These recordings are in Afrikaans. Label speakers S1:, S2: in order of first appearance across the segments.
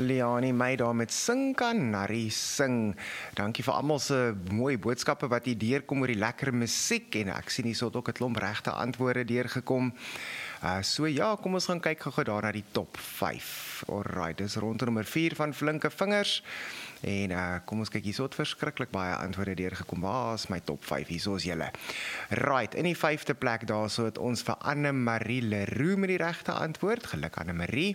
S1: Liani my daar met Sing Kanarrie Sing. Dankie vir almal se mooi boodskappe wat hier deurkom oor die lekker musiek en ek sien hier so ook 'n klomp regte antwoorde deurgekom. So ja, kom ons gaan kyk gou daar na die top 5. Alright, dis rondte nommer 4 van Flinke Vingers. En kom ons kyk, hier so het verskriklik baie antwoorde deurgekom. Waar is my top 5? Hier so is julle. Right, in die 5de plek daar so het ons vir Anne-Marie Leroux met die regte antwoord. Geluk Anne-Marie.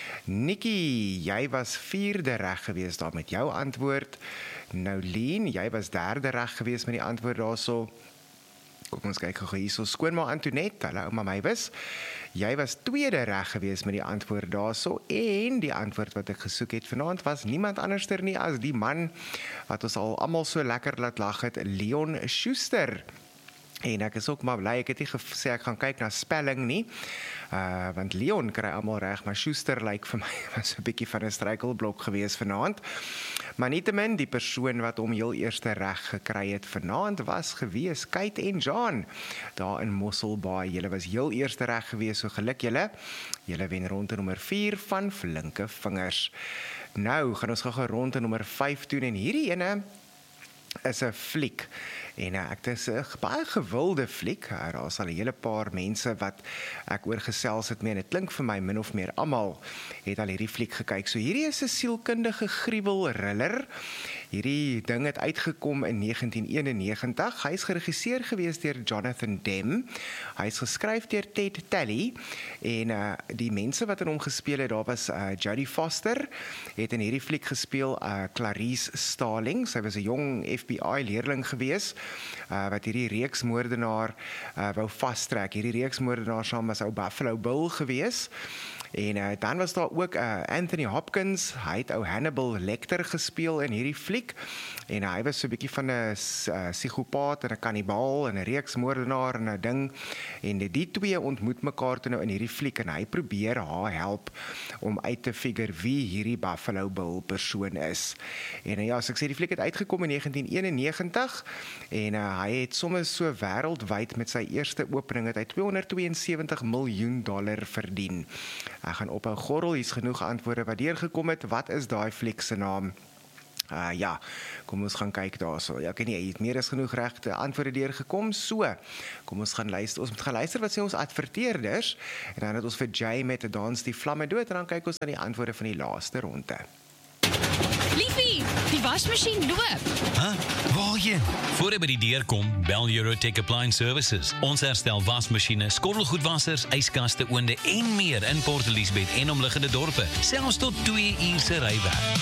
S1: Nikki, jy was 4de reg gewees daar met jou antwoord. Noulien, jy was 3de reg gewees met die antwoord daarso. Kom ons kyk gou hier so. Skoonma Antoinette, hallo ouma Mywis. Jy was 2de reg gewees met die antwoord daarso en die antwoord wat ek gesoek het vanaand was niemand anderster nie as die man wat ons al almal so lekker laat lag het, Leon Schuster. En ek is ook maar bly, ek het nie gesê ek gaan kyk na spelling nie, want Leon kry almal reg, maar Schuster lyk vir my was 'n bietjie van 'n struikelblok gewees vanaand. Maar nietemin, die persoon wat hom heel eerste reg gekry het vanaand was gewees Kate en John, daar in Mosselbaai. Julle was heel eerste reg gewees, so geluk julle. Julle wen ronde nommer 4 van Flinke Vingers. Nou, gaan ons gou ronde nommer 5 doen, en hierdie ene is 'n fliek. En ek is 'n baie gewilde fliek. Daar is al 'n hele paar mense wat ek oor gesels het mee, en dit klink vir my min of meer almal het al hierdie fliek gekyk. So hierdie is 'n sielkundige gruwelriller. Hierdie ding het uitgekom in 1991. Hy is geregisseer gewees deur Jonathan Demme. Hy is geskryf deur Ted Talley. En die mense wat in hom gespeel het, daar was Jodie Foster, het in hierdie fliek gespeel Clarice Starling. Sy was 'n jong FBI-leerling gewees, wat hierdie reeksmoordenaar wou vastrek. Hierdie reeksmoordenaar saam was ou Buffalo Bill gewees. En dan was daar ook Anthony Hopkins. Hy het ou Hannibal Lecter gespeel in hierdie fliek. En hy was so 'n bietjie van 'n psigopaat en 'n kannibaal en 'n reeksmoordenaar en 'n ding. En die twee ontmoet mekaar toe nou in hierdie fliek, en hy probeer haar help om uit te figure wie hierdie Buffalo Bill persoon is. En ja, so ek sê, die fliek het uitgekom in 1991 en hy het sommer so wêreldwyd met sy eerste opening het hy $272 miljoen verdien. Ek gaan ophou gorrel, hier's genoeg antwoorde wat deurgekom het. Wat is daai fliek se naam? Ja, kom ons gaan kyk daarso. Ja, ek weet nie, jy het meer as genoeg regte antwoorde deurgekom. So, kom ons gaan luister. Ons moet gaan luister wat sê ons adverteerders. En dan het ons vir Jay met 'n dans die vlamme dood, en dan kyk ons na die antwoorde van die laaste ronde.
S2: Liefie, die wasmasjien loop.
S3: Waarheen? Voor jy by die deur kom, bel Eurotech Appliance Services. Ons herstel wasmasjiene, skottelgoedwassers, yskaste, oonde en meer in Port Elizabeth en omliggende dorpe. Selfs tot 2 uur se rywerk.